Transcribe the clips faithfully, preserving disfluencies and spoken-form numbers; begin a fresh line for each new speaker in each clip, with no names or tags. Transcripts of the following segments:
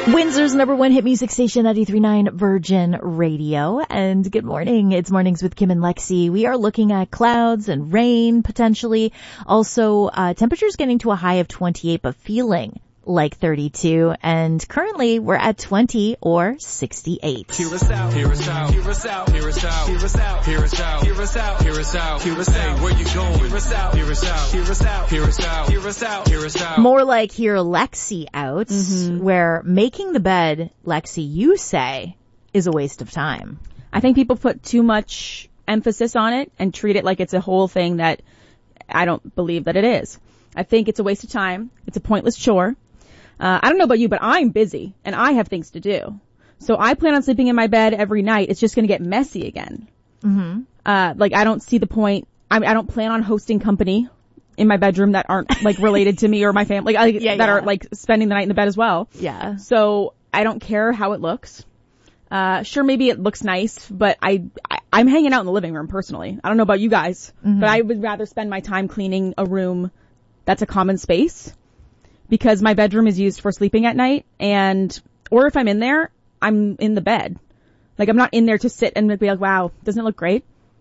Windsor's number one hit music station, ninety-three point nine Virgin Radio. And good morning. It's Mornings with Kim and Lexi. We are looking at clouds and rain potentially. Also, uh, temperatures getting to a high of twenty-eight, but feeling like thirty-two. And currently we're at twenty or sixty-eight.
Hear us out, hear us out, hear us out, hear us out, hear us out, hear us out, hear us out, hear us out, hear us out, where you going? Hear us out, hear us out, hear us out, hear us out, hear us out, hear us out.
More like hear Lexi out, mm-hmm. where making the bed, Lexi, you say, is a waste of time.
I think people put too much emphasis on it and treat it like it's a whole thing that I don't believe that it is. I think it's a waste of time. It's a pointless chore. Uh, I don't know about you, but I'm busy and I have things to do. So I plan on sleeping in my bed every night. It's just going to get messy again.
Mm-hmm.
Uh, like I don't see the point. I, I don't plan on hosting company in my bedroom that aren't like related to me or my family, like, I,
yeah,
that
yeah.
are like spending the night in the bed as well.
Yeah.
So I don't care how it looks. Uh, sure, maybe it looks nice, but I, I, I'm hanging out in the living room personally. I don't know about you guys, mm-hmm. but I would rather spend my time cleaning a room that's a common space. Because my bedroom is used for sleeping at night, and, or if I'm in there, I'm in the bed. Like, I'm not in there to sit and be like, wow, doesn't it look great?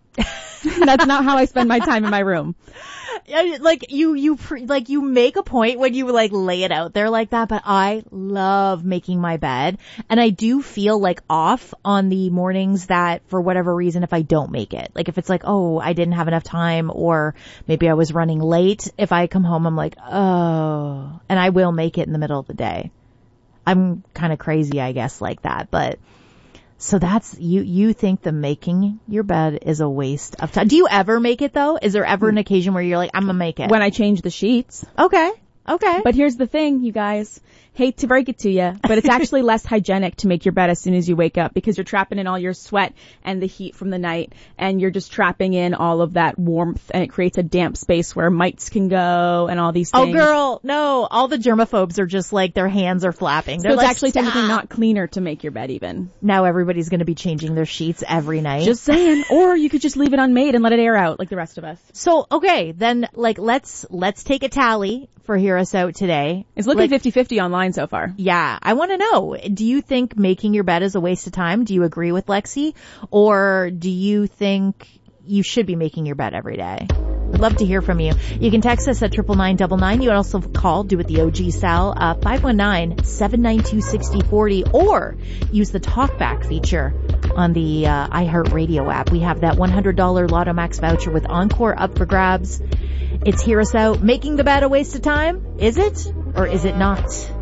That's not how I spend my time in my room.
Like, you, you, like, you make a point when you, like, lay it out there like that, but I love making my bed, and I do feel, like, off on the mornings that, for whatever reason, if I don't make it. Like, if it's like, oh, I didn't have enough time, or maybe I was running late, if I come home, I'm like, oh, and I will make it in the middle of the day. I'm kind of crazy, I guess, like that, but... So that's, you, you think the making your bed is a waste of time. Do you ever make it though? Is there ever an occasion where you're like, I'm gonna make it?
When I change the sheets.
Okay. Okay.
But here's the thing, you guys. Hate to break it to you, but it's actually less hygienic to make your bed as soon as you wake up because you're trapping in all your sweat and the heat from the night, and you're just trapping in all of that warmth, and it creates a damp space where mites can go and all these things.
Oh girl, no. All the germaphobes are just like, their hands are flapping. They're
so it's
like,
actually
stop.
technically not cleaner to make your bed even.
Now everybody's gonna be changing their sheets every night.
Just saying. Or you could just leave it unmade and let it air out like the rest of us.
So, okay, then like let's, let's take a tally for Hear Us Out today.
It's looking
like,
fifty-fifty online so far.
Yeah, I want to know, do you think making your bed is a waste of time? Do you agree with Lexi? Or do you think you should be making your bed every day? We'd love to hear from you. You can text us at triple nine nine nine. You can also call, do it the O G Sal, uh, five one nine, seven nine two, six zero four zero, or use the talkback feature on the uh, iHeartRadio app. We have that one hundred dollars Lotto Max voucher with Encore up for grabs. It's Hear Us Out. Making the bed a waste of time? Is it? Or is it not?